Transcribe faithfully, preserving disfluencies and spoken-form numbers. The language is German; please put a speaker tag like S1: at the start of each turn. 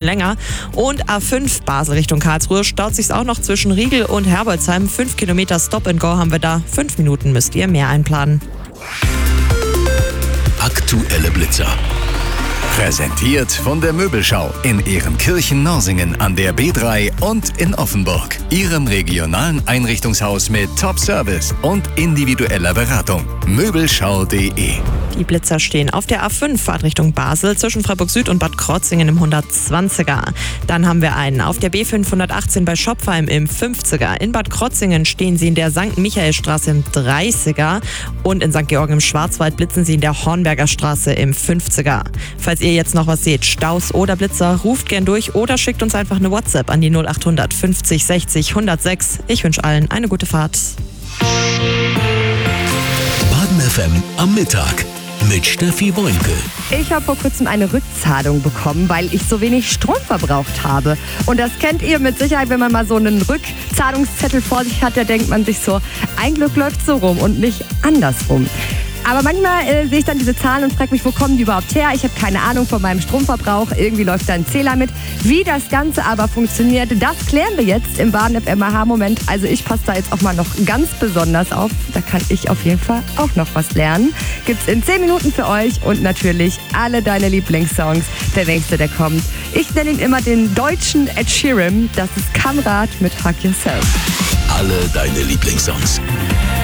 S1: länger. Und A fünf Basel Richtung Karlsruhe staut sich's auch noch zwischen Riegel und Herbolzheim. Fünf Kilometer Stop and Go haben wir da. Fünf Minuten müsst ihr mehr einplanen.
S2: Aktuelle Blitzer. Präsentiert von der Möbelschau in Ehrenkirchen-Norsingen an der B drei und in Offenburg. Ihrem regionalen Einrichtungshaus mit Top-Service und individueller Beratung. Möbelschau punkt de.
S1: Die Blitzer stehen auf der A fünf Fahrtrichtung Basel zwischen Freiburg Süd und Bad Krozingen im hundertzwanziger. Dann haben wir einen auf der B fünfhundertachtzehn bei Schopfheim im fünfziger. In Bad Krozingen stehen sie in der Sankt Michaelstraße im dreißiger. Und in Sankt Georgen im Schwarzwald blitzen sie in der Hornberger Straße im fünfziger. Falls ihr jetzt noch was seht, Staus oder Blitzer, ruft gern durch oder schickt uns einfach eine WhatsApp an die null achthundert fünfzig sechzig hundertsechs. Ich wünsche allen eine gute Fahrt.
S2: Baden F M am Mittag mit Steffi Woinke.
S3: Ich habe vor kurzem eine Rückzahlung bekommen, weil ich so wenig Strom verbraucht habe. Und das kennt ihr mit Sicherheit, wenn man mal so einen Rückzahlungszettel vor sich hat, da denkt man sich so, ein Glück läuft so rum und nicht andersrum. Aber manchmal äh, sehe ich dann diese Zahlen und frage mich, wo kommen die überhaupt her? Ich habe keine Ahnung von meinem Stromverbrauch. Irgendwie läuft da ein Zähler mit. Wie das Ganze aber funktioniert, das klären wir jetzt im Baden F M A H-Moment. Also ich passe da jetzt auch mal noch ganz besonders auf. Da kann ich auf jeden Fall auch noch was lernen. Gibt's in zehn Minuten für euch und natürlich alle deine Lieblingssongs. Der nächste, der kommt. Ich nenne ihn immer den deutschen Ed Sheeran. Das ist Kamrat mit Hug Yourself.
S2: Alle deine Lieblingssongs.